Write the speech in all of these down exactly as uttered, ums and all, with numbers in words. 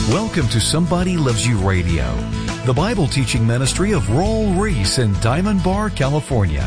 Welcome to Somebody Loves You Radio, the Bible teaching ministry of Raul Ries in Diamond Bar, California.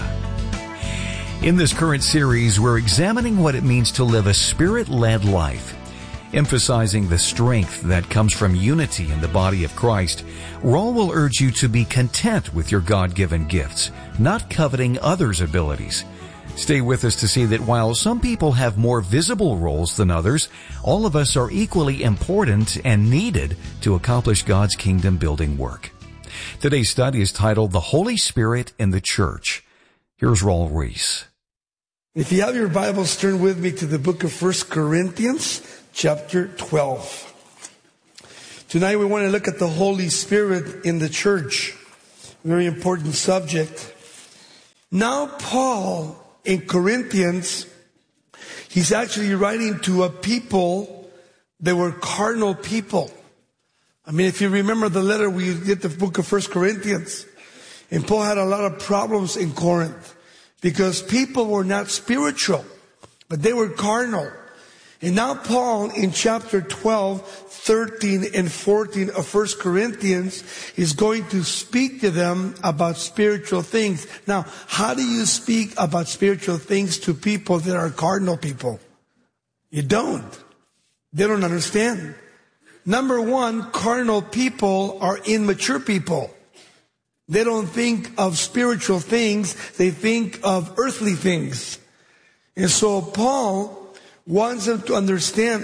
In this current series, we're examining what it means to live a Spirit-led life. Emphasizing the strength that comes from unity in the body of Christ, Raul will urge you to be content with your God-given gifts, not coveting others' abilities. Stay with us to see that while some people have more visible roles than others, all of us are equally important and needed to accomplish God's kingdom-building work. Today's study is titled The Holy Spirit in the Church. Here's Raul Ries. If you have your Bibles, turn with me to the book of First Corinthians, chapter twelve. Tonight we want to look at the Holy Spirit in the church. Very important subject. Now Paul, in Corinthians, he's actually writing to a people that were carnal people. I mean, if you remember the letter, we did the book of First Corinthians. And Paul had a lot of problems in Corinth because people were not spiritual, but they were carnal. And now Paul, in chapter twelve, thirteen, and fourteen of First Corinthians, is going to speak to them about spiritual things. Now, how do you speak about spiritual things to people that are carnal people? You don't. They don't understand. Number one, carnal people are immature people. They don't think of spiritual things. They think of earthly things. And so Paul wants them to understand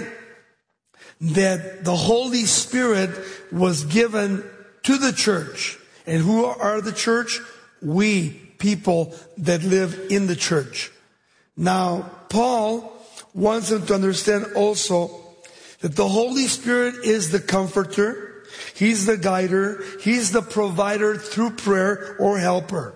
that the Holy Spirit was given to the church. And who are the church? We, people that live in the church. Now, Paul wants them to understand also that the Holy Spirit is the comforter. He's the guider. He's the provider through prayer or helper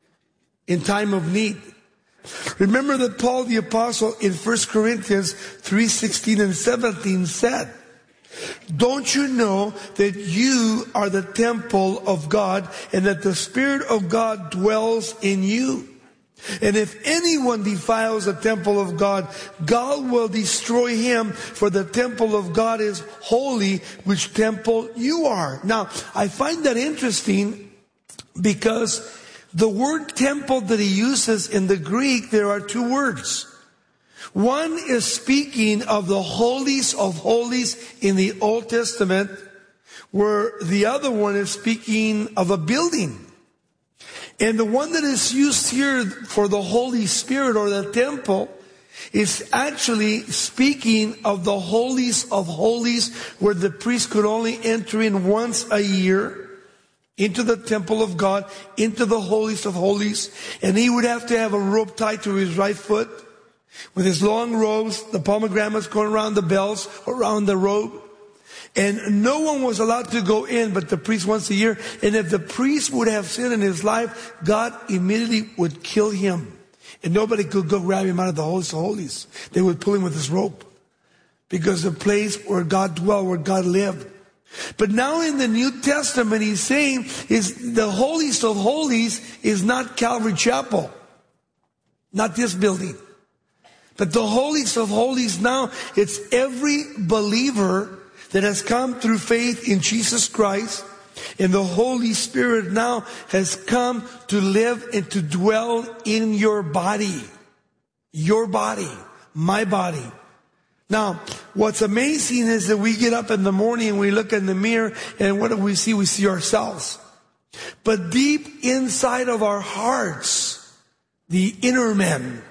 in time of need. Remember that Paul the Apostle in First Corinthians three sixteen and seventeen said, "Don't you know that you are the temple of God and that the Spirit of God dwells in you? And if anyone defiles the temple of God, God will destroy him, for the temple of God is holy, which temple you are." Now, I find that interesting because the word temple that he uses in the Greek, there are two words. One is speaking of the holies of holies in the Old Testament, where the other one is speaking of a building. And the one that is used here for the Holy Spirit or the temple is actually speaking of the holies of holies, where the priest could only enter in once a year into the temple of God, into the holies of holies. And he would have to have a rope tied to his right foot with his long robes, the pomegranates going around the bells, around the robe. And no one was allowed to go in but the priest once a year. And if the priest would have sinned in his life, God immediately would kill him. And nobody could go grab him out of the holies of holies. They would pull him with his rope. Because the place where God dwelled, where God lived. But now in the New Testament, he's saying is the holiest of holies is not Calvary Chapel. Not this building. But the holiest of holies now, it's every believer that has come through faith in Jesus Christ. And the Holy Spirit now has come to live and to dwell in your body. Your body. My body. Now, what's amazing is that we get up in the morning and we look in the mirror, and what do we see? We see ourselves. But deep inside of our hearts, the inner man,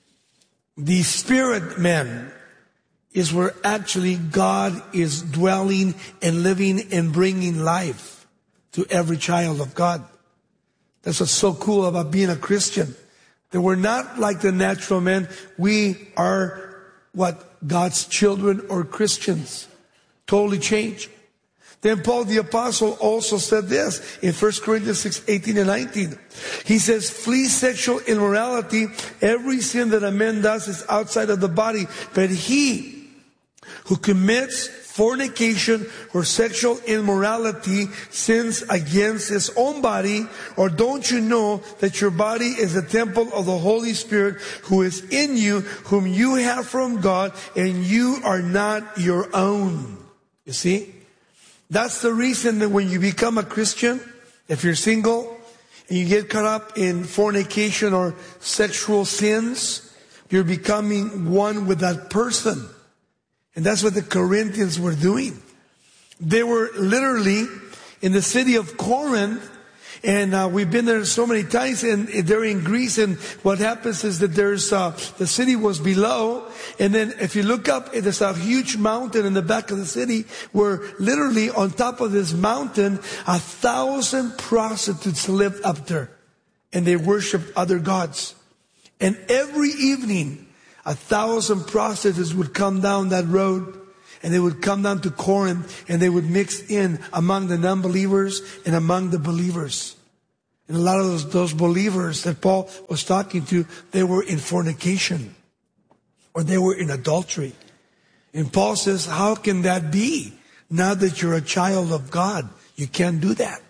the spirit man, is where actually God is dwelling and living and bringing life to every child of God. That's what's so cool about being a Christian. That we're not like the natural man. We are what? God's children or Christians. Totally changed. Then Paul the Apostle also said this in First Corinthians six, eighteen and nineteen. He says, "Flee sexual immorality. Every sin that a man does is outside of the body. But he who commits fornication or sexual immorality sins against his own body. Or don't you know that your body is a temple of the Holy Spirit who is in you, whom you have from God, and you are not your own?" You see? That's the reason that when you become a Christian, if you're single, and you get caught up in fornication or sexual sins, you're becoming one with that person. And that's what the Corinthians were doing. They were literally in the city of Corinth, and uh, we've been there so many times, and they're in Greece, and what happens is that there's, uh, the city was below, and then if you look up, there's a huge mountain in the back of the city, where literally on top of this mountain, a thousand prostitutes lived up there, and they worshiped other gods. And every evening, a thousand prostitutes would come down that road, and they would come down to Corinth, and they would mix in among the non-believers and among the believers. And a lot of those, those believers that Paul was talking to, they were in fornication, or they were in adultery. And Paul says, how can that be? Now that you're a child of God, you can't do that.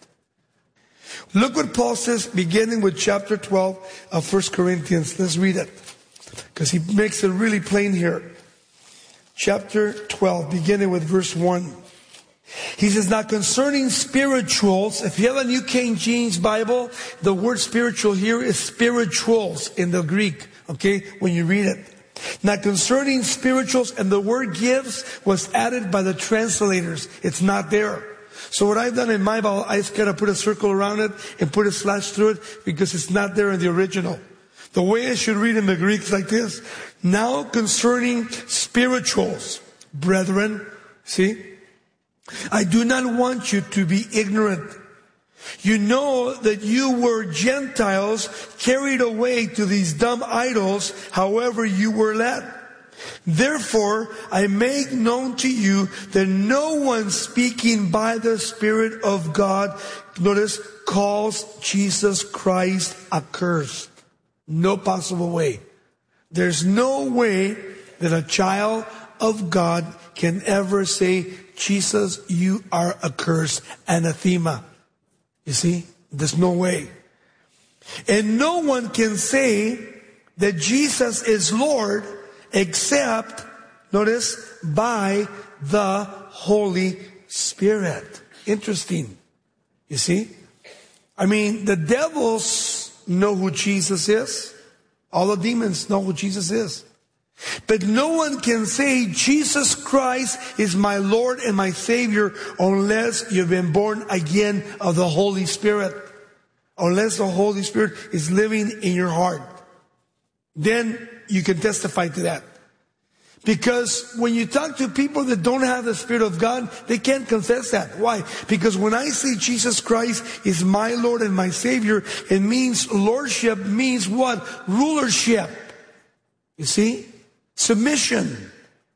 Look what Paul says, beginning with chapter twelve of First Corinthians. Let's read it, because he makes it really plain here. Chapter twelve, beginning with verse one. He says, now concerning spirituals, if you have a New King James Bible, the word spiritual here is spirituals in the Greek, okay, when you read it. Now concerning spirituals, and the word gifts was added by the translators. It's not there. So what I've done in my Bible, I just gotta put a circle around it and put a slash through it, because it's not there in the original. The way I should read in the Greek is like this. Now concerning spirituals, brethren, see, I do not want you to be ignorant. You know that you were Gentiles carried away to these dumb idols, however you were led. Therefore, I make known to you that no one speaking by the Spirit of God, notice, calls Jesus Christ accursed. No possible way. There's no way that a child of God can ever say, Jesus, you are accursed, anathema. You see? There's no way. And no one can say that Jesus is Lord except, notice, by the Holy Spirit. Interesting. You see? I mean, the devils know who Jesus is. All the demons know who Jesus is. But no one can say Jesus Christ is my Lord and my Savior unless you've been born again of the Holy Spirit. Unless the Holy Spirit is living in your heart. Then you can testify to that. Because when you talk to people that don't have the Spirit of God, they can't confess that. Why? Because when I say Jesus Christ is my Lord and my Savior, it means lordship means what? Rulership. You see? Submission.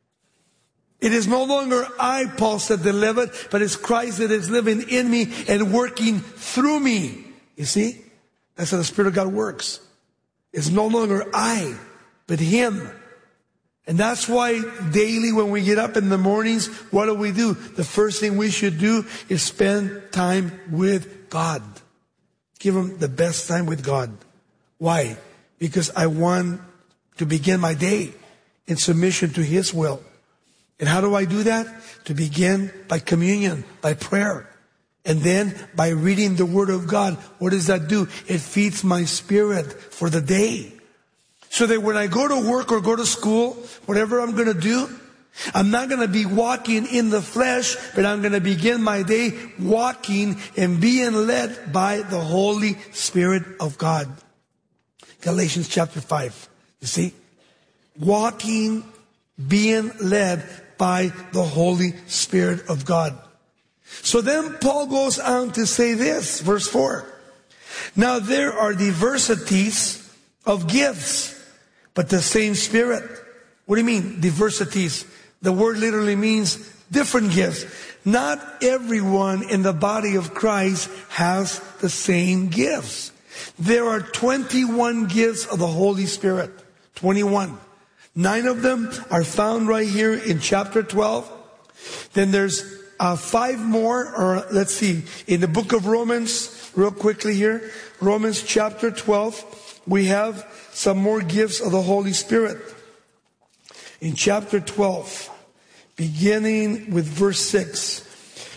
It is no longer I, Paul said, that live it, but it's Christ that is living in me and working through me. You see? That's how the Spirit of God works. It's no longer I, but Him. And that's why daily when we get up in the mornings, what do we do? The first thing we should do is spend time with God. Give Him the best time with God. Why? Because I want to begin my day in submission to His will. And how do I do that? To begin by communion, by prayer. And then by reading the Word of God. What does that do? It feeds my spirit for the day. So that when I go to work or go to school, whatever I'm going to do, I'm not going to be walking in the flesh, but I'm going to begin my day walking and being led by the Holy Spirit of God. Galatians chapter five. You see? Walking, being led by the Holy Spirit of God. So then Paul goes on to say this, verse four. Now there are diversities of gifts, but the same Spirit. What do you mean, diversities? The word literally means different gifts. Not everyone in the body of Christ has the same gifts. There are twenty-one gifts of the Holy Spirit. twenty-one. Nine of them are found right here in chapter twelve. Then there's uh, five more, or let's see, in the book of Romans, real quickly here. Romans chapter twelve, we have some more gifts of the Holy Spirit. In chapter twelve, beginning with verse six,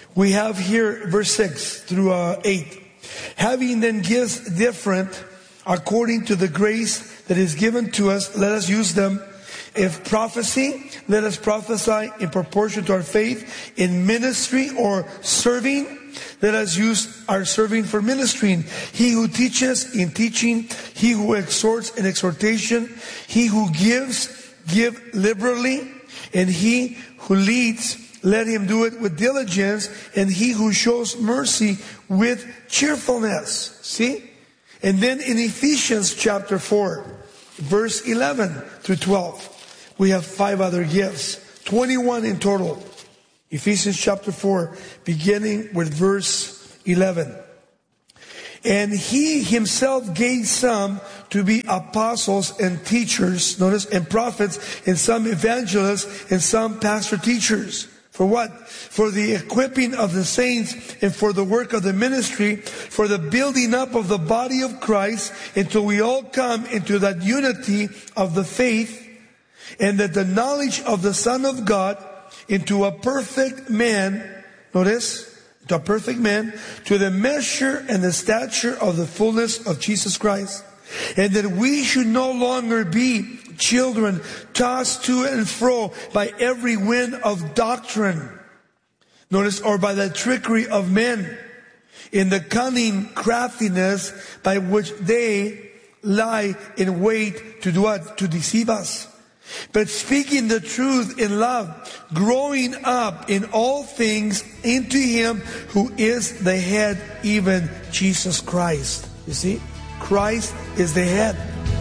we have here verse six through uh, eight. Having then gifts different according to the grace that is given to us, let us use them. If prophecy, let us prophesy in proportion to our faith. In ministry or serving, let us use our serving for ministering. He who teaches in teaching, he who exhorts in exhortation, he who gives, give liberally, and he who leads, let him do it with diligence, and he who shows mercy with cheerfulness. See? And then in Ephesians chapter four, verse eleven through twelve, we have five other gifts. twenty-one in total. Ephesians chapter four, beginning with verse eleven. And he himself gave some to be apostles and teachers, notice, and prophets, and some evangelists, and some pastor teachers. For what? For the equipping of the saints, and for the work of the ministry, for the building up of the body of Christ, until we all come into that unity of the faith, and that the knowledge of the Son of God, into a perfect man, notice, to a perfect man, to the measure and the stature of the fullness of Jesus Christ. And that we should no longer be children tossed to and fro by every wind of doctrine. Notice, or by the trickery of men, in the cunning craftiness by which they lie in wait to do what? To deceive us. But speaking the truth in love, growing up in all things into Him who is the head, even Jesus Christ. You see? Christ is the head.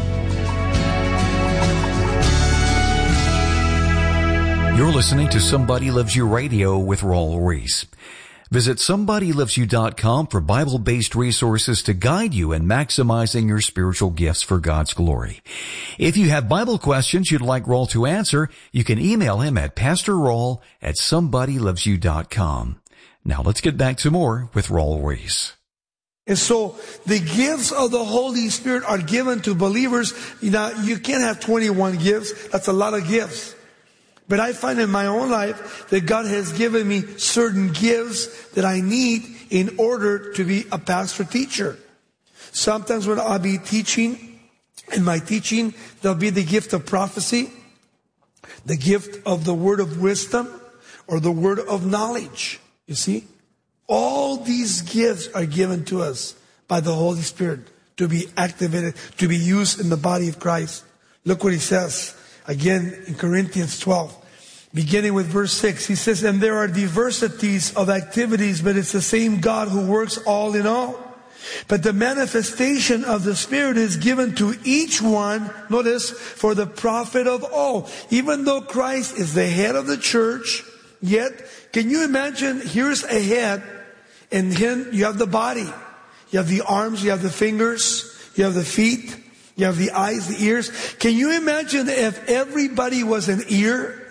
You're listening to Somebody Loves You Radio with Raul Ries. Visit somebody loves you dot com for Bible-based resources to guide you in maximizing your spiritual gifts for God's glory. If you have Bible questions you'd like Raul to answer, you can email him at pastor raul at somebody loves you dot com. Now let's get back to more with Raul Ries. And so the gifts of the Holy Spirit are given to believers. You know, you can't have twenty-one gifts. That's a lot of gifts. But I find in my own life that God has given me certain gifts that I need in order to be a pastor teacher. Sometimes when I'll be teaching, in my teaching, there'll be the gift of prophecy, the gift of the word of wisdom, or the word of knowledge. You see? All these gifts are given to us by the Holy Spirit to be activated, to be used in the body of Christ. Look what he says. Again, in Corinthians twelve, beginning with verse six, he says, and there are diversities of activities, but it's the same God who works all in all. But the manifestation of the Spirit is given to each one, notice, for the profit of all. Even though Christ is the head of the church, yet, can you imagine, here's a head, and then you have the body. You have the arms, you have the fingers, you have the feet, you have the eyes, the ears. Can you imagine if everybody was an ear?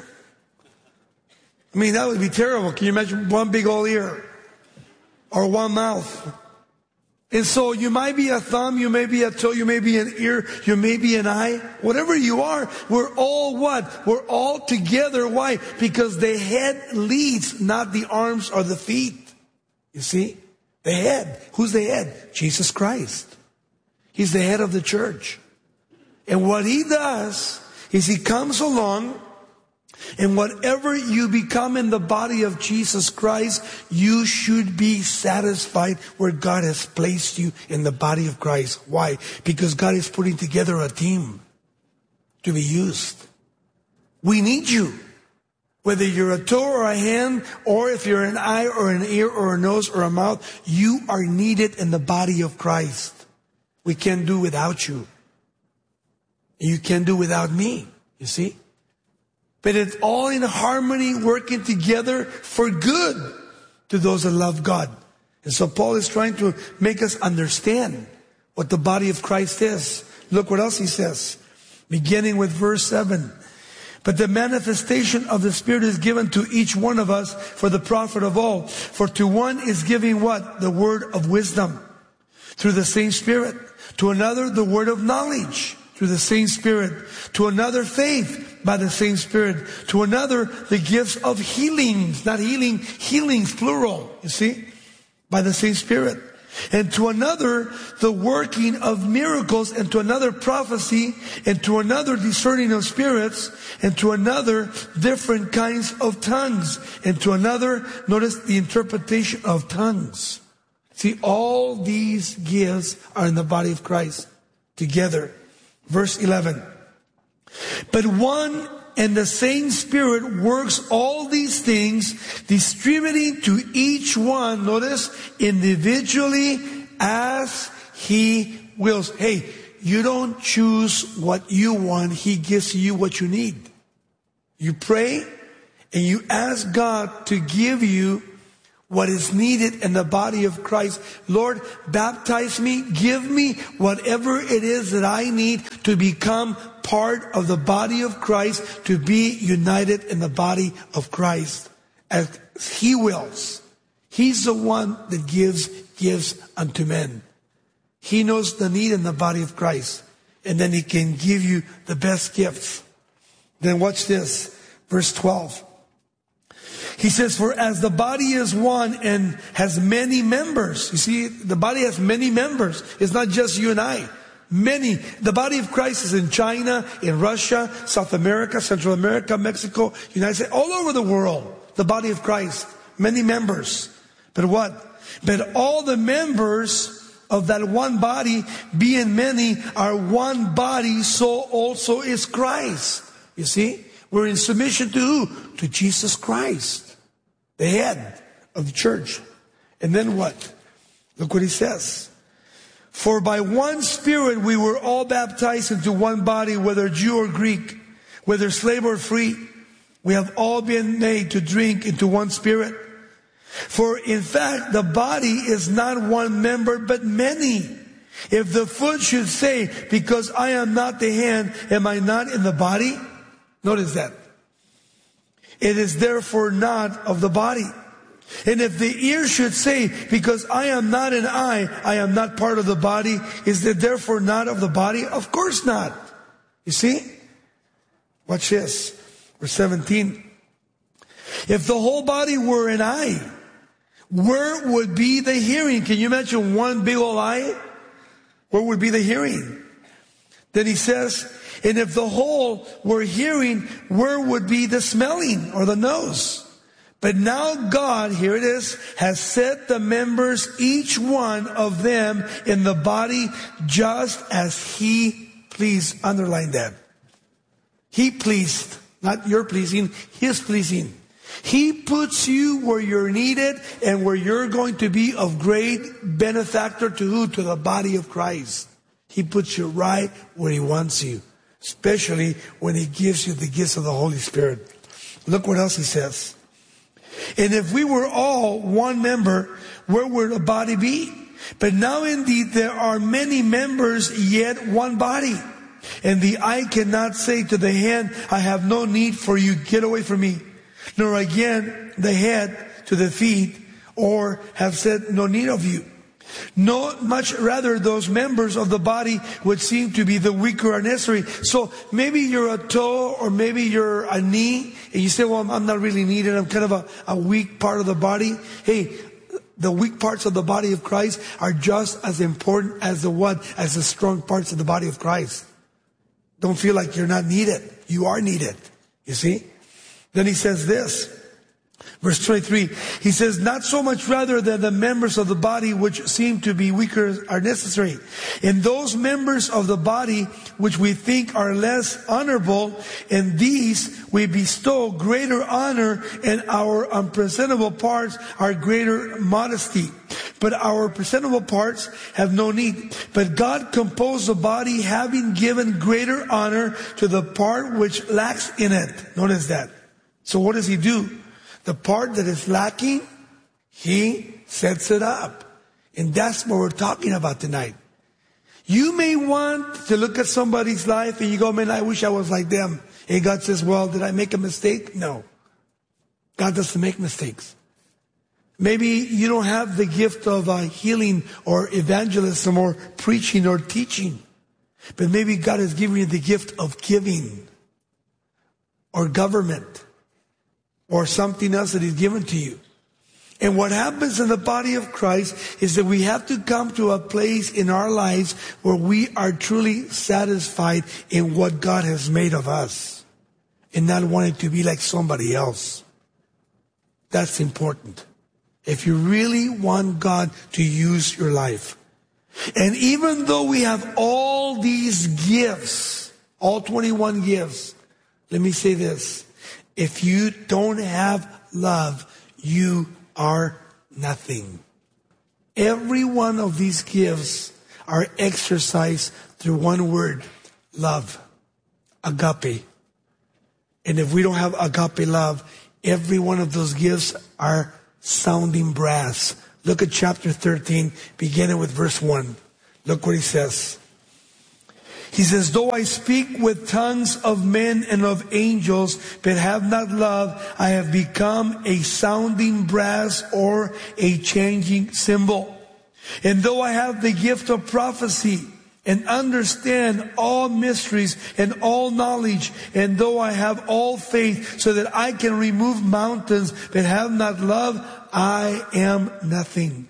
I mean, that would be terrible. Can you imagine one big old ear? Or one mouth? And so you might be a thumb, you may be a toe, you may be an ear, you may be an eye. Whatever you are, we're all what? We're all together. Why? Because the head leads, not the arms or the feet. You see? The head. Who's the head? Jesus Christ. He's the head of the church. And what he does is he comes along, and whatever you become in the body of Jesus Christ, you should be satisfied where God has placed you in the body of Christ. Why? Because God is putting together a team to be used. We need you. Whether you're a toe or a hand, or if you're an eye or an ear or a nose or a mouth, you are needed in the body of Christ. We can't do without you. You can't do without me, you see? But it's all in harmony, working together for good to those that love God. And so Paul is trying to make us understand what the body of Christ is. Look what else he says. Beginning with verse seven. But the manifestation of the Spirit is given to each one of us for the profit of all. For to one is giving what? The word of wisdom through the same Spirit. To another, the word of knowledge through the same Spirit. To another, faith by the same Spirit. To another, the gifts of healings. Not healing, healings, plural. You see? By the same Spirit. And to another, the working of miracles. And to another, prophecy. And to another, discerning of spirits. And to another, different kinds of tongues. And to another, notice the interpretation of tongues. See, all these gifts are in the body of Christ together. Verse eleven. But one and the same Spirit works all these things, distributing to each one, notice, individually as He wills. Hey, you don't choose what you want. He gives you what you need. You pray and you ask God to give you what is needed in the body of Christ. Lord, baptize me. Give me whatever it is that I need to become part of the body of Christ, to be united in the body of Christ as He wills. He's the one that gives gifts unto men. He knows the need in the body of Christ, and then He can give you the best gifts. Then watch this, verse twelve. He says, for as the body is one and has many members. You see, the body has many members. It's not just you and I. Many. The body of Christ is in China, in Russia, South America, Central America, Mexico, United States, all over the world. The body of Christ. Many members. But what? But all the members of that one body, being many, are one body, so also is Christ. You see? We're in submission to who? To Jesus Christ, the head of the church. And then what? Look what he says. For by one Spirit we were all baptized into one body, whether Jew or Greek, whether slave or free. We have all been made to drink into one Spirit. For in fact, the body is not one member, but many. If the foot should say, because I am not the hand, am I not in the body? Notice that. It is therefore not of the body. And if the ear should say, because I am not an eye, I am not part of the body, is it therefore not of the body? Of course not. You see? Watch this. Verse seventeen. If the whole body were an eye, where would be the hearing? Can you imagine one big old eye? Where would be the hearing? Then he says, and if the whole were hearing, where would be the smelling or the nose? But now God, here it is, has set the members, each one of them, in the body just as He pleased. Underline that. He pleased, not your pleasing, His pleasing. He puts you where you're needed and where you're going to be of great benefactor to who? To the body of Christ. He puts you right where He wants you, especially when He gives you the gifts of the Holy Spirit. Look what else He says. And if we were all one member, where would the body be? But now indeed there are many members, yet one body. And the eye cannot say to the hand, I have no need for you, get away from me. Nor again the head to the feet, or have said, no need of you. No, much rather those members of the body which seem to be the weaker are necessary. So maybe you're a toe or maybe you're a knee and you say, well, I'm not really needed. I'm kind of a, a weak part of the body. Hey, the weak parts of the body of Christ are just as important as the what? As the strong parts of the body of Christ. Don't feel like you're not needed. You are needed. You see? Then he says this. Verse twenty-three, he says, not so much rather than the members of the body which seem to be weaker are necessary. In those members of the body which we think are less honorable, in these we bestow greater honor, and our unpresentable parts are greater modesty. But our presentable parts have no need. But God composed the body, having given greater honor to the part which lacks in it. Notice that. So what does He do? The part that is lacking, He sets it up. And that's what we're talking about tonight. You may want to look at somebody's life and you go, man, I wish I was like them. And God says, well, did I make a mistake? No. God doesn't make mistakes. Maybe you don't have the gift of uh, healing or evangelism or preaching or teaching. But maybe God has given you the gift of giving, or government, or something else that He's given to you. And what happens in the body of Christ is that we have to come to a place in our lives where we are truly satisfied in what God has made of us, and not wanting to be like somebody else. That's important. If you really want God to use your life. And even though we have all these gifts, all twenty-one gifts, let me say this. If you don't have love, you are nothing. Every one of these gifts are exercised through one word, love, agape. And if we don't have agape love, every one of those gifts are sounding brass. Look at chapter thirteen, beginning with verse one. Look what he says. He says, though I speak with tongues of men and of angels, but have not love, I have become a sounding brass or a changing cymbal. And though I have the gift of prophecy and understand all mysteries and all knowledge, and though I have all faith so that I can remove mountains, but have not love, I am nothing.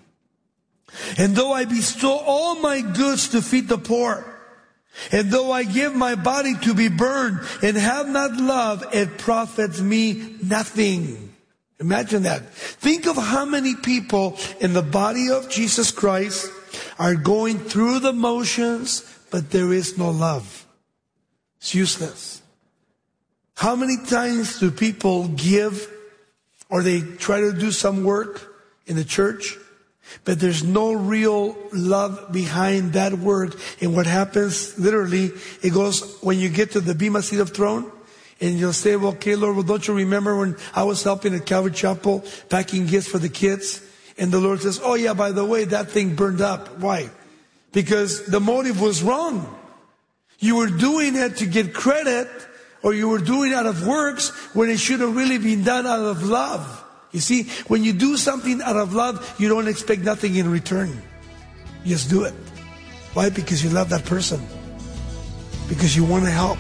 And though I bestow all my goods to feed the poor, and though I give my body to be burned and have not love, it profits me nothing. Imagine that. Think of how many people in the body of Jesus Christ are going through the motions, but there is no love. It's useless. How many times do people give, or they try to do some work in the church, but there's no real love behind that work? And what happens, literally, it goes, when you get to the Bema seat of throne, and you'll say, well, okay, Lord, well, don't you remember when I was helping at Calvary Chapel, packing gifts for the kids? And the Lord says, oh yeah, by the way, that thing burned up. Why? Because the motive was wrong. You were doing it to get credit, or you were doing it out of works, when it should have really been done out of love. You see, when you do something out of love, you don't expect nothing in return. You just do it. Why? Because you love that person. Because you want to help.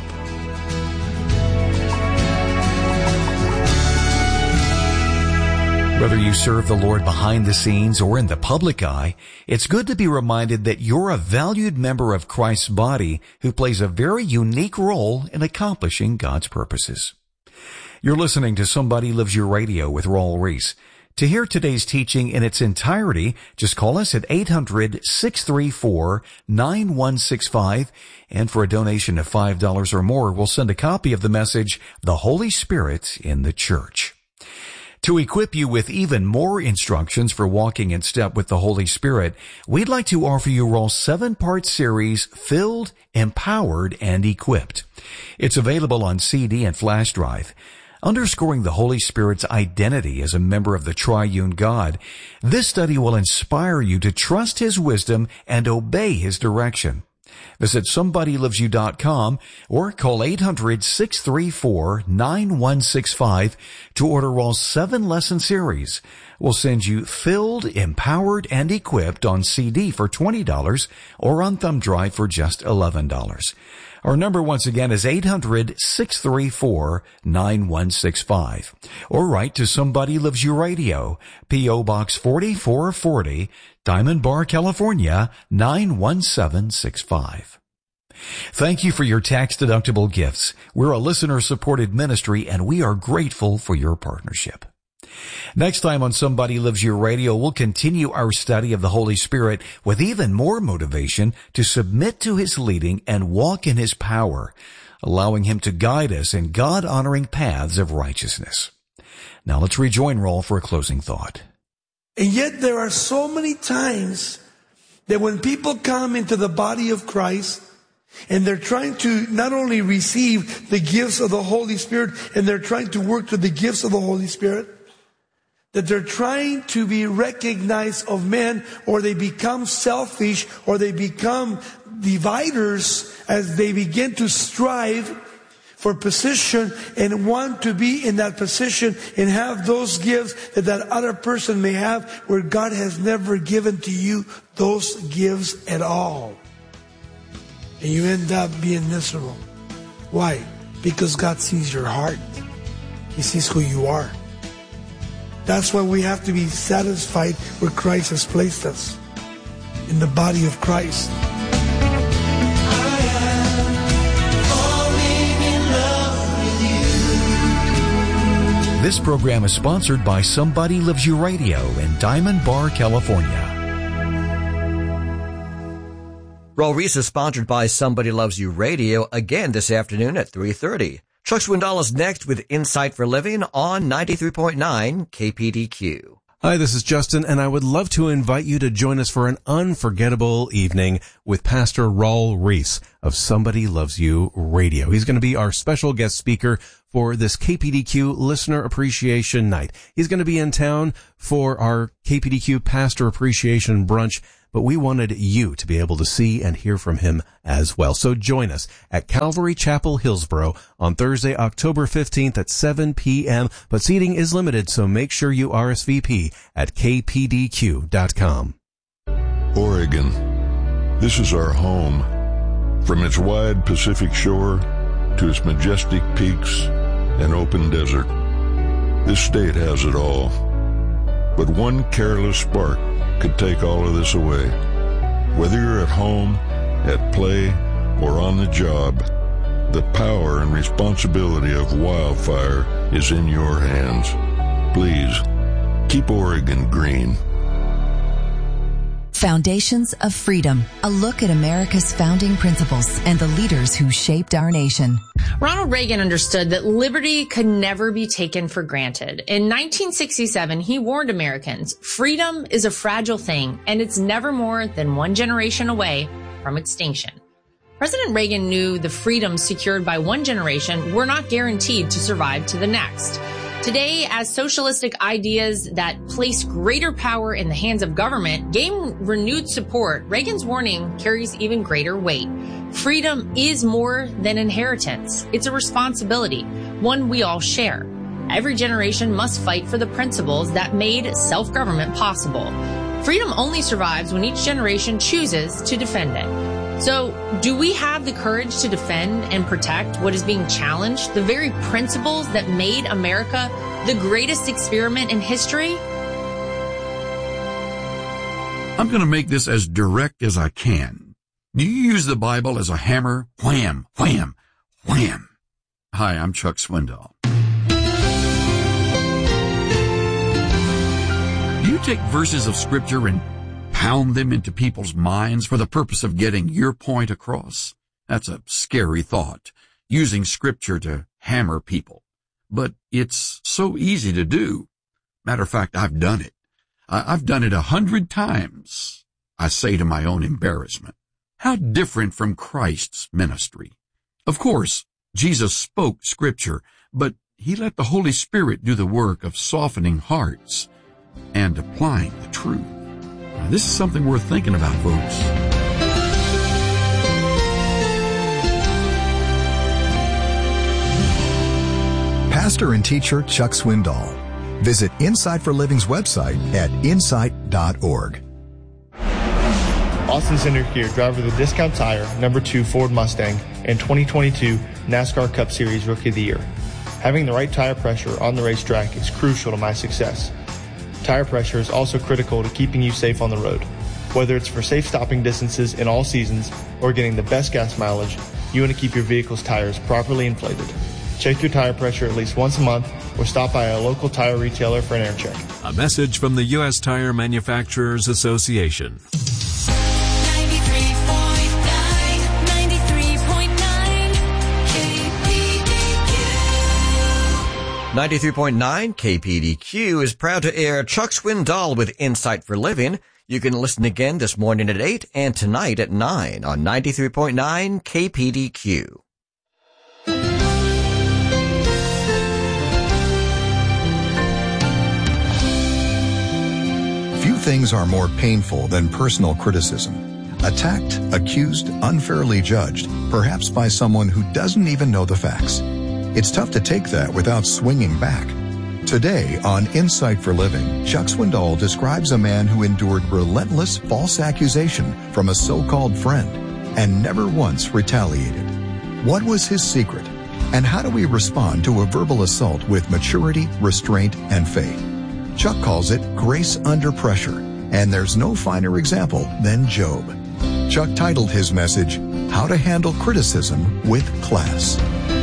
Whether you serve the Lord behind the scenes or in the public eye, it's good to be reminded that you're a valued member of Christ's body who plays a very unique role in accomplishing God's purposes. You're listening to Somebody Loves You Radio with Raul Ries. To hear today's teaching in its entirety, just call us at eight hundred, six three four, nine one six five, and for a donation of five dollars or more, we'll send a copy of the message, The Holy Spirit in the Church. To equip you with even more instructions for walking in step with the Holy Spirit, we'd like to offer you Raul's seven-part series, Filled, Empowered, and Equipped. It's available on C D and flash drive. Underscoring the Holy Spirit's identity as a member of the triune God, this study will inspire you to trust His wisdom and obey His direction. Visit somebody loves you dot com or call eight hundred, six three four, nine one six five to order Raul's seven-lesson series. We'll send you Filled, Empowered, and Equipped on C D for twenty dollars or on thumb drive for just eleven dollars. Our number once again is eight hundred, six three four, nine one six five. Or write to Somebody Loves You Radio, P O Box forty-four forty, Diamond Bar, California, nine one seven six five. Thank you for your tax-deductible gifts. We're a listener-supported ministry, and we are grateful for your partnership. Next time on Somebody Loves You Radio, we'll continue our study of the Holy Spirit with even more motivation to submit to His leading and walk in His power, allowing Him to guide us in God-honoring paths of righteousness. Now let's rejoin Raul for a closing thought. And yet there are so many times that when people come into the body of Christ, and they're trying to not only receive the gifts of the Holy Spirit, and they're trying to work with the gifts of the Holy Spirit, that they're trying to be recognized of men, or they become selfish, or they become dividers as they begin to strive for position and want to be in that position and have those gifts that that other person may have, where God has never given to you those gifts at all. and you end up being miserable. Why? Because God sees your heart. He sees who you are. That's why we have to be satisfied where Christ has placed us, in the body of Christ. This program is sponsored by Somebody Loves You Radio in Diamond Bar, California. Raul Reese is sponsored by Somebody Loves You Radio again this afternoon at three thirty. Chuck Swindoll is next with Insight for Living on ninety-three point nine K P D Q. Hi, this is Justin, and I would love to invite you to join us for an unforgettable evening with Pastor Raul Reese of Somebody Loves You Radio. He's going to be our special guest speaker for this K P D Q Listener Appreciation Night. He's going to be in town for our K P D Q Pastor Appreciation Brunch, but we wanted you to be able to see and hear from him as well. So join us at Calvary Chapel, Hillsboro on Thursday, October fifteenth at seven p.m. But seating is limited, so make sure you R S V P at k p d q dot com. Oregon. This is our home. From its wide Pacific shore to its majestic peaks and open desert, this state has it all. But one careless spark could take all of this away. Whether you're at home, at play, or on the job, the power and responsibility of wildfire is in your hands. Please, keep Oregon green. Foundations of Freedom, a look at America's founding principles and the leaders who shaped our nation. Ronald Reagan understood that liberty could never be taken for granted. In nineteen sixty-seven, he warned Americans, freedom is a fragile thing, and it's never more than one generation away from extinction. President Reagan knew the freedoms secured by one generation were not guaranteed to survive to the next. Today, as socialistic ideas that place greater power in the hands of government gain renewed support, Reagan's warning carries even greater weight. Freedom is more than inheritance. It's a responsibility, one we all share. Every generation must fight for the principles that made self-government possible. Freedom only survives when each generation chooses to defend it. So, do we have the courage to defend and protect what is being challenged, the very principles that made America the greatest experiment in history? I'm going to make this as direct as I can. Do you use the Bible as a hammer? Wham, wham, wham. Hi, I'm Chuck Swindoll. Do you take verses of Scripture and pound them into people's minds for the purpose of getting your point across? That's a scary thought, using Scripture to hammer people. But it's so easy to do. Matter of fact, I've done it. I've done it a hundred times, I say to my own embarrassment. How different from Christ's ministry. Of course, Jesus spoke Scripture, but he let the Holy Spirit do the work of softening hearts and applying the truth. Now, this is something worth thinking about, folks. Pastor and teacher Chuck Swindoll. Visit Insight for Living's website at insight dot org. Austin Center here, driver of the Discount Tire number two Ford Mustang and twenty twenty-two NASCAR Cup Series Rookie of the Year. Having the right tire pressure on the racetrack is crucial to my success. Tire pressure is also critical to keeping you safe on the road. Whether it's for safe stopping distances in all seasons or getting the best gas mileage, you want to keep your vehicle's tires properly inflated. Check your tire pressure at least once a month or stop by a local tire retailer for an air check. A message from the U S Tire Manufacturers Association. ninety-three point nine K P D Q is proud to air Chuck Swindoll with Insight for Living. You can listen again this morning at eight and tonight at nine on ninety-three point nine K P D Q. Few things are more painful than personal criticism. Attacked, accused, unfairly judged, perhaps by someone who doesn't even know the facts. It's tough to take that without swinging back. Today on Insight for Living, Chuck Swindoll describes a man who endured relentless false accusation from a so-called friend. and never once retaliated. What was his secret? And how do we respond to a verbal assault with maturity, restraint, and faith? Chuck calls it grace under pressure, and there's no finer example than Job. Chuck titled his message, How to Handle Criticism with Class.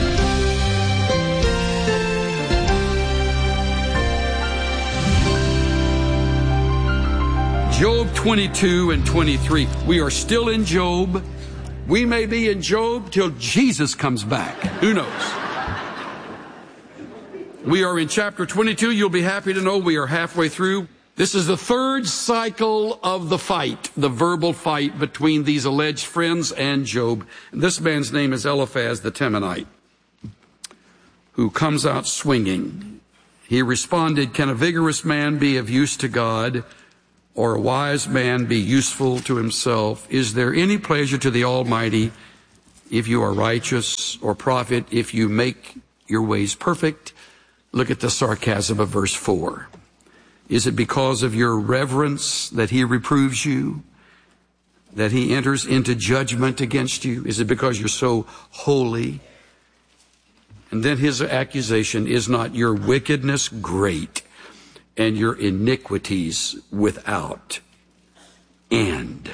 Job twenty-two and twenty-three. We are still in Job. We may be in Job till Jesus comes back. Who knows? We are in chapter twenty-two. You'll be happy to know we are halfway through. This is the third cycle of the fight, the verbal fight between these alleged friends and Job. This man's name is Eliphaz the Temanite, who comes out swinging. He responded, can a vigorous man be of use to God, or a wise man be useful to himself? Is there any pleasure to the Almighty if you are righteous, or profit if you make your ways perfect? Look at the sarcasm of verse four. Is it because of your reverence that he reproves you, that he enters into judgment against you? Is it because you're so holy? And then his accusation, is not your wickedness great, and your iniquities without end?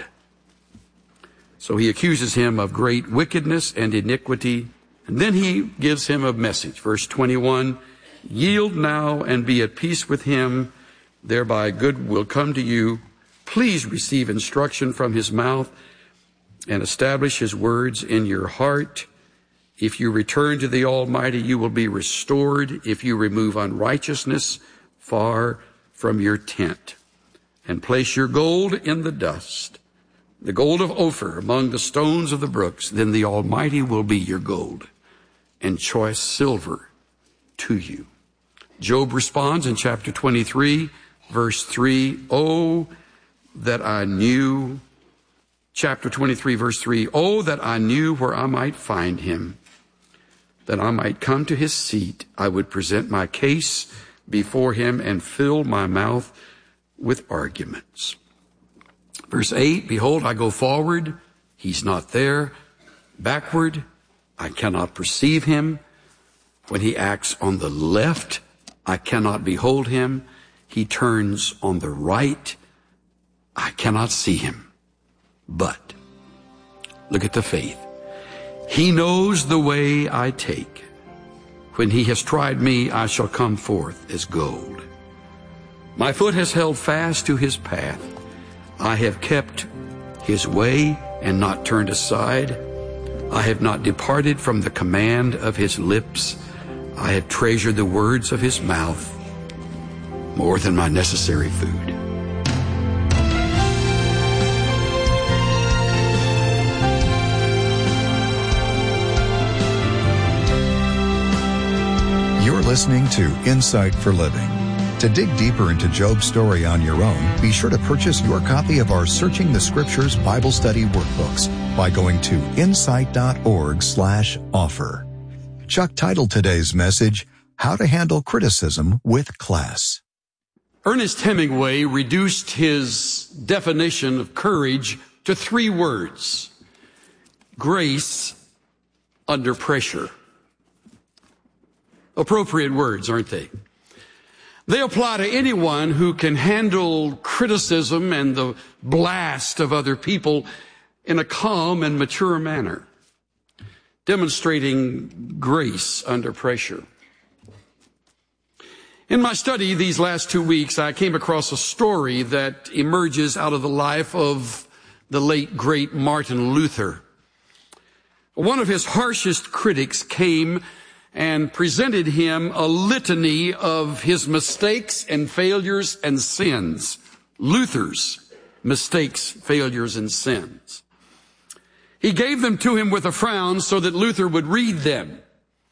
So he accuses him of great wickedness and iniquity. And then he gives him a message. Verse twenty-one, yield now and be at peace with him, thereby good will come to you. Please receive instruction from his mouth and establish his words in your heart. If you return to the Almighty, you will be restored. If you remove unrighteousness far from your tent, and place your gold in the dust, the gold of Ophir among the stones of the brooks, then the Almighty will be your gold and choice silver to you. Job responds in chapter twenty-three, verse three, oh, that I knew, chapter twenty-three, verse three, oh, that I knew where I might find him, that I might come to his seat. I would present my case before him and fill my mouth with arguments. Verse eight, behold, I go forward, he's not there. Backward, I cannot perceive him. When he acts on the left, I cannot behold him. He turns on the right, I cannot see him. But look at the faith. He knows the way I take. When he has tried me, I shall come forth as gold. My foot has held fast to his path. I have kept his way and not turned aside. I have not departed from the command of his lips. I have treasured the words of his mouth more than my necessary food. You're listening to Insight for Living. To dig deeper into Job's story on your own, be sure to purchase your copy of our Searching the Scriptures Bible Study workbooks by going to insight.org slash offer. Chuck titled today's message, How to Handle Criticism with Class. Ernest Hemingway reduced his definition of courage to three words: grace under pressure. Appropriate words, aren't they? They apply to anyone who can handle criticism and the blast of other people in a calm and mature manner, demonstrating grace under pressure. In my study these last two weeks, I came across a story that emerges out of the life of the late, great Martin Luther. One of his harshest critics came and presented him a litany of his mistakes and failures and sins. Luther's mistakes, failures, and sins. He gave them to him with a frown so that Luther would read them.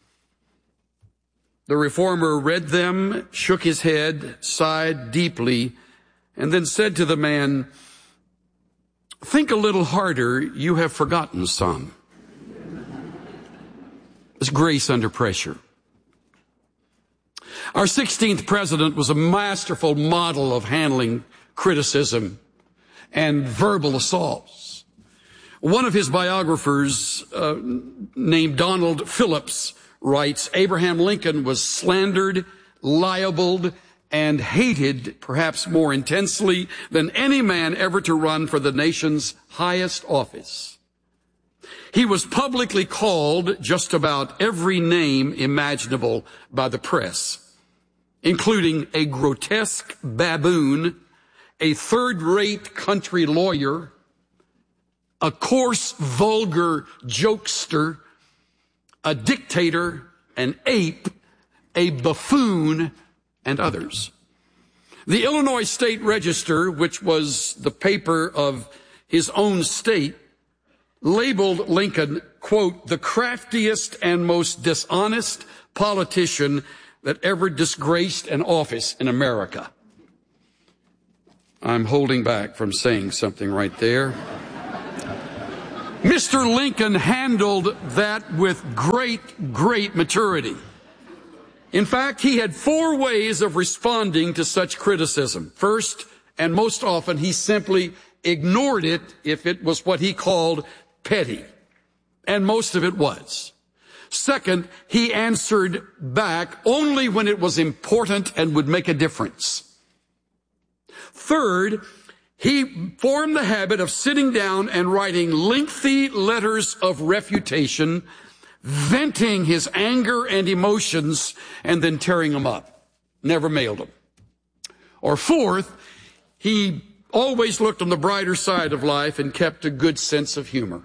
The reformer read them, shook his head, sighed deeply, and then said to the man, "Think a little harder, you have forgotten some." It's grace under pressure. Our sixteenth president was a masterful model of handling criticism and verbal assaults. One of his biographers, uh, named Donald Phillips, writes, Abraham Lincoln was slandered, libeled, and hated perhaps more intensely than any man ever to run for the nation's highest office. He was publicly called just about every name imaginable by the press, including a grotesque baboon, a third-rate country lawyer, a coarse, vulgar jokester, a dictator, an ape, a buffoon, and others. The Illinois State Register, which was the paper of his own state, labeled Lincoln, quote, the craftiest and most dishonest politician that ever disgraced an office in America. I'm holding back from saying something right there. Mister Lincoln handled that with great, great maturity. In fact, he had four ways of responding to such criticism. First, and most often, he simply ignored it if it was what he called petty. And most of it was. Second, he answered back only when it was important and would make a difference. Third, he formed the habit of sitting down and writing lengthy letters of refutation, venting his anger and emotions, and then tearing them up. Never mailed them. Or fourth, he always looked on the brighter side of life and kept a good sense of humor.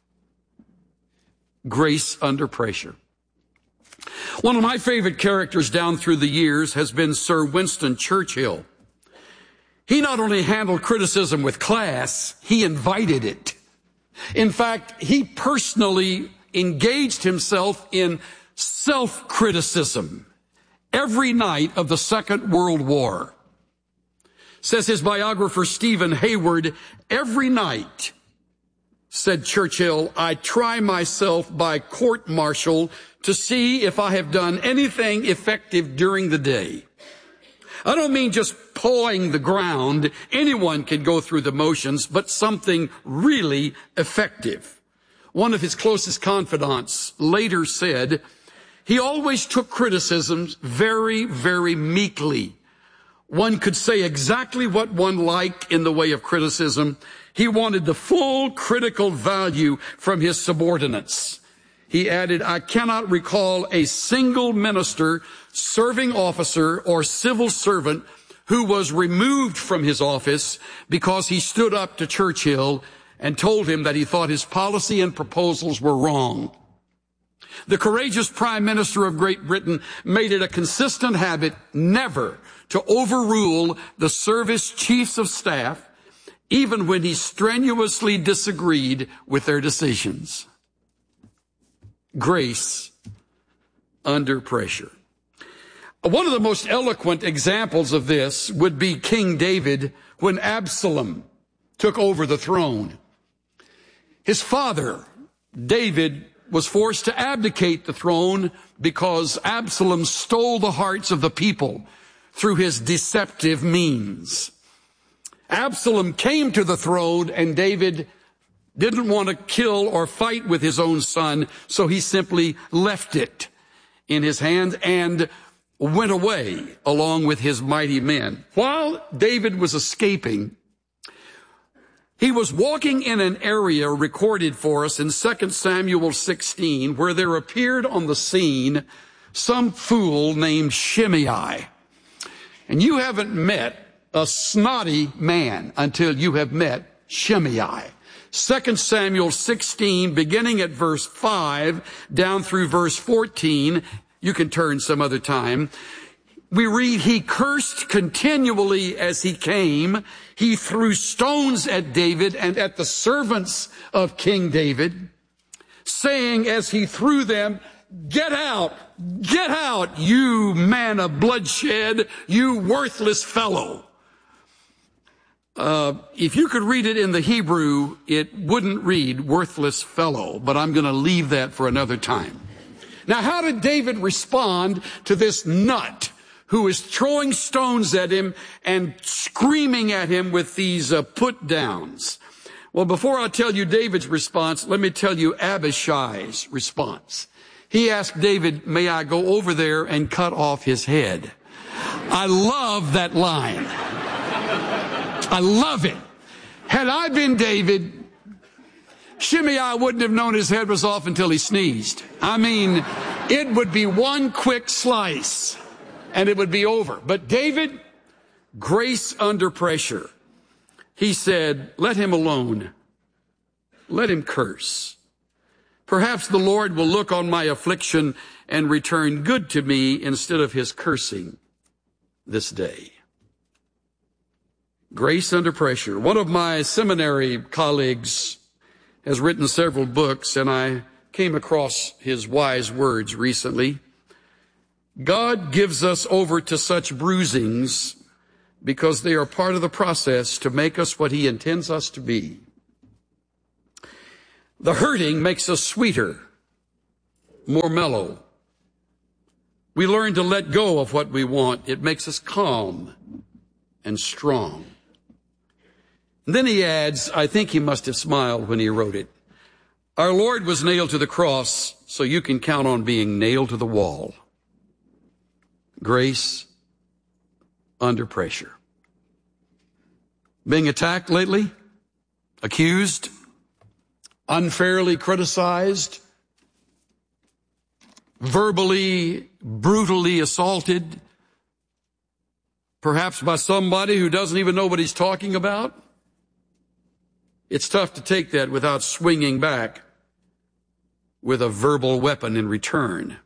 Grace under pressure. One of my favorite characters down through the years has been Sir Winston Churchill. He not only handled criticism with class, he invited it. In fact, he personally engaged himself in self-criticism every night of the Second World War. Says his biographer Stephen Hayward, every night, said Churchill, I try myself by court-martial to see if I have done anything effective during the day. I don't mean just pawing the ground. Anyone can go through the motions, but something really effective. One of his closest confidants later said, he always took criticisms very, very meekly. One could say exactly what one liked in the way of criticism. He wanted the full critical value from his subordinates. He added, I cannot recall a single minister, serving officer, or civil servant who was removed from his office because he stood up to Churchill and told him that he thought his policy and proposals were wrong. The courageous Prime Minister of Great Britain made it a consistent habit never to overrule the service chiefs of staff, even when he strenuously disagreed with their decisions. Grace under pressure. One of the most eloquent examples of this would be King David when Absalom took over the throne. His father, David, was forced to abdicate the throne because Absalom stole the hearts of the people through his deceptive means. Absalom came to the throne, and David didn't want to kill or fight with his own son, so he simply left it in his hand and went away along with his mighty men. While David was escaping, he was walking in an area recorded for us in Second Samuel sixteen, where there appeared on the scene some fool named Shimei. And you haven't met a snotty man until you have met Shimei. Second Samuel sixteen, beginning at verse five, down through verse fourteen. You can turn some other time. We read, he cursed continually as he came. He threw stones at David and at the servants of King David, saying as he threw them, get out, get out, you man of bloodshed, you worthless fellow. Uh, if you could read it in the Hebrew, it wouldn't read worthless fellow, but I'm going to leave that for another time. Now, how did David respond to this nut who is throwing stones at him and screaming at him with these uh, put downs? Well, before I tell you David's response, let me tell you Abishai's response. He asked David, may I go over there and cut off his head? I love that line. I love it. Had I been David, Shimei wouldn't have known his head was off until he sneezed. I mean, it would be one quick slice and it would be over. But David, grace under pressure. He said, let him alone. Let him curse. Perhaps the Lord will look on my affliction and return good to me instead of his cursing this day. Grace under pressure. One of my seminary colleagues has written several books, and I came across his wise words recently. God gives us over to such bruisings because they are part of the process to make us what he intends us to be. The hurting makes us sweeter, more mellow. We learn to let go of what we want. It makes us calm and strong. And then he adds, I think he must have smiled when he wrote it. Our Lord was nailed to the cross, so you can count on being nailed to the wall. Grace under pressure. Being attacked lately? Accused? Unfairly criticized? Verbally, brutally assaulted? Perhaps by somebody who doesn't even know what he's talking about? It's tough to take that without swinging back with a verbal weapon in return.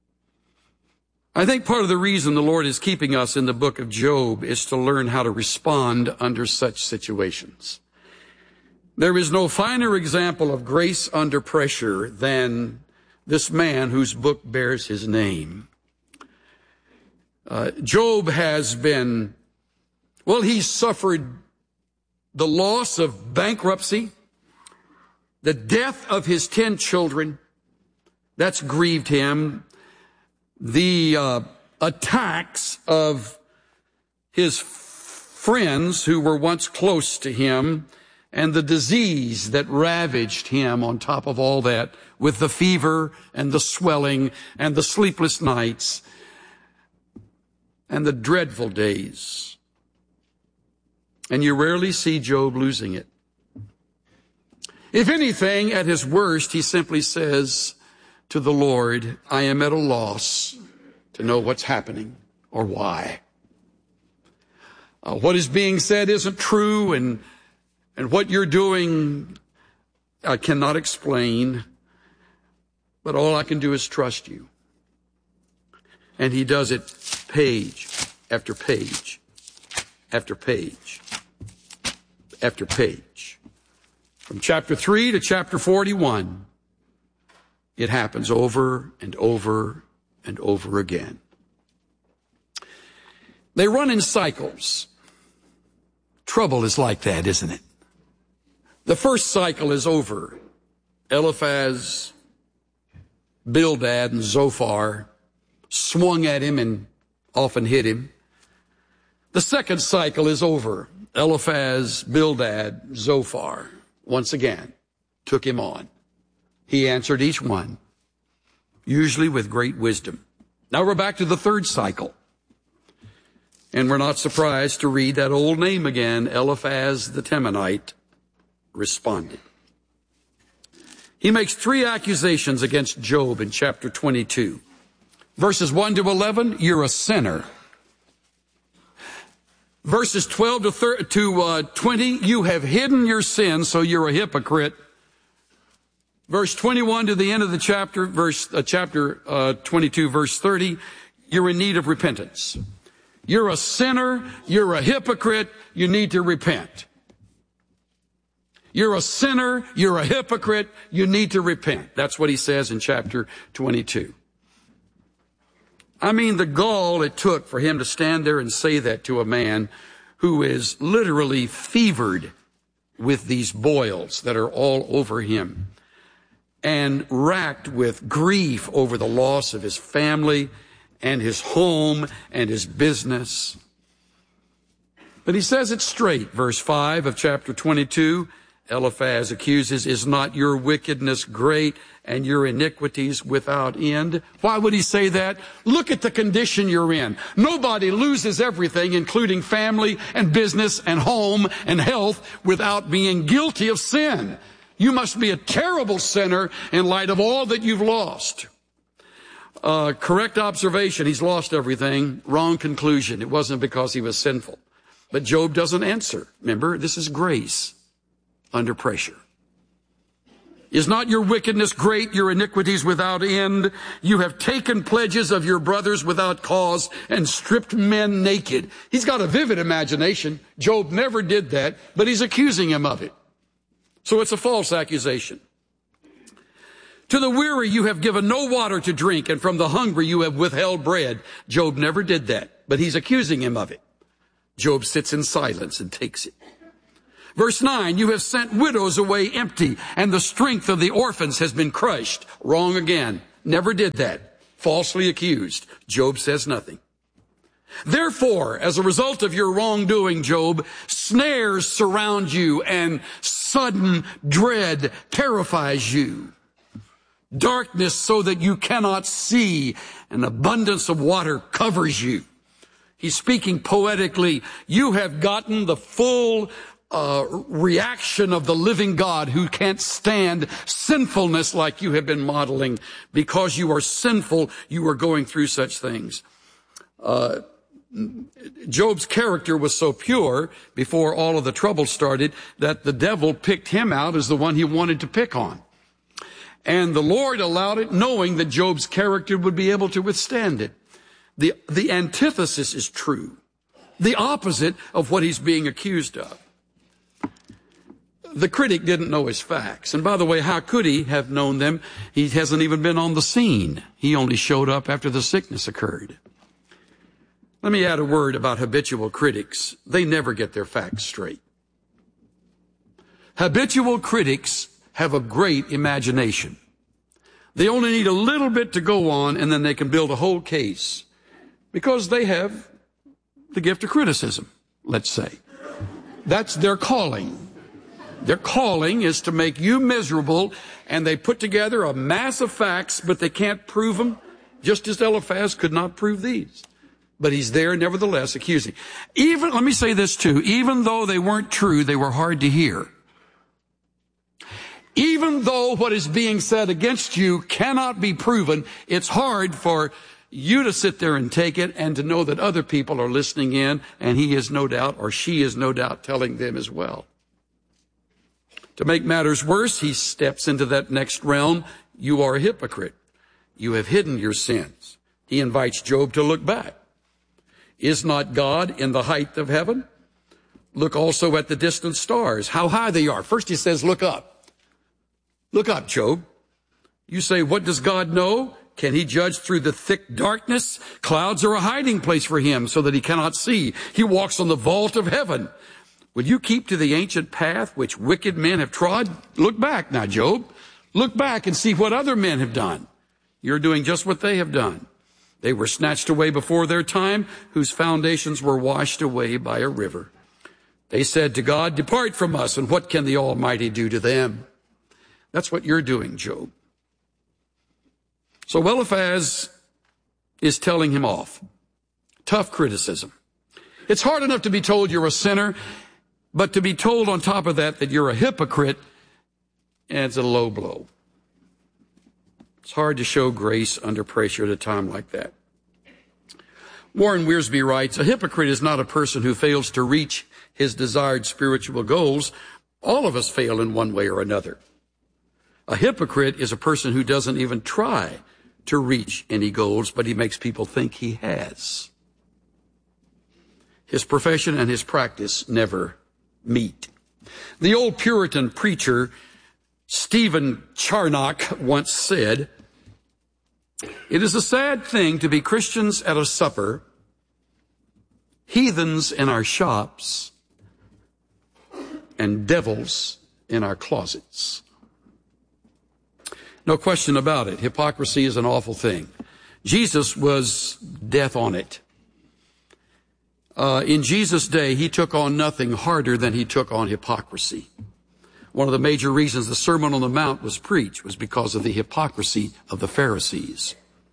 I think part of the reason the Lord is keeping us in the book of Job is to learn how to respond under such situations. There is no finer example of grace under pressure than this man whose book bears his name. Uh, Job has been, well, he's suffered the loss of bankruptcy, the death of his ten children. That's grieved him. The uh, attacks of his friends who were once close to him, and the disease that ravaged him on top of all that, with the fever and the swelling and the sleepless nights and the dreadful days. And you rarely see Job losing it. If anything, at his worst, he simply says to the Lord, I am at a loss to know what's happening or why. Uh, what is being said isn't true, and and what you're doing I cannot explain, but all I can do is trust you. And he does it page after page after page after page. From chapter three to chapter forty-one, it happens over and over and over again. They run in cycles. Trouble is like that, isn't it? The first cycle is over. Eliphaz, Bildad, and Zophar swung at him and often hit him. The second cycle is over. Eliphaz, Bildad, Zophar, once again, took him on. He answered each one, usually with great wisdom. Now we're back to the third cycle. And we're not surprised to read that old name again, Eliphaz the Temanite responded. He makes three accusations against Job in chapter twenty-two. Verses one to eleven, you're a sinner. Verses twelve to, thirty, to uh, twenty, you have hidden your sin, so you're a hypocrite. Verse twenty-one to the end of the chapter, verse uh, chapter uh, twenty-two, verse thirty, you're in need of repentance. You're a sinner, you're a hypocrite, you need to repent. You're a sinner, you're a hypocrite, you need to repent. That's what he says in chapter twenty-two. I mean, the gall it took for him to stand there and say that to a man who is literally fevered with these boils that are all over him and racked with grief over the loss of his family and his home and his business. But he says it straight, verse five of chapter twenty-two, Eliphaz accuses, is not your wickedness great and your iniquities without end? Why would he say that? Look at the condition you're in. Nobody loses everything, including family and business and home and health, without being guilty of sin. You must be a terrible sinner in light of all that you've lost. Uh, correct observation, he's lost everything. Wrong conclusion. It wasn't because he was sinful. But Job doesn't answer. Remember, this is grace under pressure. Is not your wickedness great, your iniquities without end? You have taken pledges of your brothers without cause and stripped men naked. He's got a vivid imagination. Job never did that, but he's accusing him of it. So it's a false accusation. To the weary you have given no water to drink, and from the hungry you have withheld bread. Job never did that, but he's accusing him of it. Job sits in silence and takes it. Verse nine, you have sent widows away empty, and the strength of the orphans has been crushed. Wrong again. Never did that. Falsely accused. Job says nothing. Therefore, as a result of your wrongdoing, Job, snares surround you, and sudden dread terrifies you. Darkness so that you cannot see, an abundance of water covers you. He's speaking poetically. You have gotten the full uh, reaction of the living God who can't stand sinfulness like you have been modeling. Because you are sinful, you are going through such things. Uh, Job's character was so pure before all of the trouble started that the devil picked him out as the one he wanted to pick on. And the Lord allowed it, knowing that Job's character would be able to withstand it. The, the antithesis is true. The opposite of what he's being accused of. The critic didn't know his facts. And by the way, how could he have known them? He hasn't even been on the scene. He only showed up after the sickness occurred. Let me add a word about habitual critics. They never get their facts straight. Habitual critics have a great imagination. They only need a little bit to go on, and then they can build a whole case. Because they have the gift of criticism, let's say. That's their calling. Their calling is to make you miserable, and they put together a mass of facts, but they can't prove them, just as Eliphaz could not prove these. But he's there, nevertheless, accusing. Even, let me say this too, even though they weren't true, they were hard to hear. Even though what is being said against you cannot be proven, it's hard for you to sit there and take it and to know that other people are listening in, and he is no doubt, or she is no doubt, telling them as well. To make matters worse, he steps into that next realm. You are a hypocrite. You have hidden your sins. He invites Job to look back. Is not God in the height of heaven? Look also at the distant stars, how high they are. First he says, look up. Look up, Job. You say, what does God know? Can he judge through the thick darkness? Clouds are a hiding place for him so that he cannot see. He walks on the vault of heaven. Will you keep to the ancient path which wicked men have trod? Look back now, Job. Look back and see what other men have done. You're doing just what they have done. They were snatched away before their time, whose foundations were washed away by a river. They said to God, depart from us, and what can the Almighty do to them? That's what you're doing, Job. So Eliphaz is telling him off. Tough criticism. It's hard enough to be told you're a sinner, but to be told on top of that that you're a hypocrite, adds a low blow. It's hard to show grace under pressure at a time like that. Warren Wiersbe writes, a hypocrite is not a person who fails to reach his desired spiritual goals. All of us fail in one way or another. A hypocrite is a person who doesn't even try to reach any goals, but he makes people think he has. His profession and his practice never meet. The old Puritan preacher Stephen Charnock once said, it is a sad thing to be Christians at a supper, heathens in our shops, and devils in our closets. No question about it. Hypocrisy is an awful thing. Jesus was death on it. Uh, in Jesus' day, he took on nothing harder than he took on hypocrisy. One of the major reasons the Sermon on the Mount was preached was because of the hypocrisy of the Pharisees.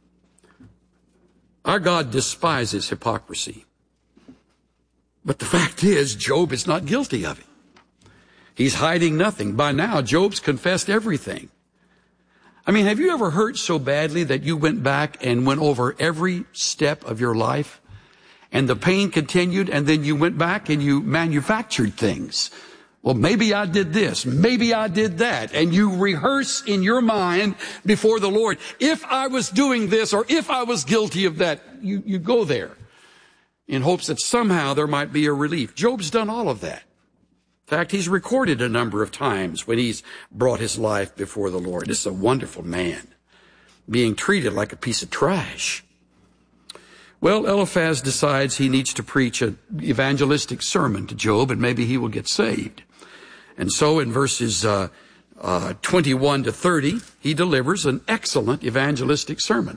Our God despises hypocrisy. But the fact is, Job is not guilty of it. He's hiding nothing. By now, Job's confessed everything. I mean, have you ever hurt so badly that you went back and went over every step of your life, and the pain continued, and then you went back and you manufactured things? Well, maybe I did this, maybe I did that, and you rehearse in your mind before the Lord, if I was doing this or if I was guilty of that, you, you go there in hopes that somehow there might be a relief. Job's done all of that. In fact, he's recorded a number of times when he's brought his life before the Lord. This is a wonderful man, being treated like a piece of trash. Well, Eliphaz decides he needs to preach an evangelistic sermon to Job, and maybe he will get saved. And so in verses uh, uh, twenty-one to thirty, he delivers an excellent evangelistic sermon.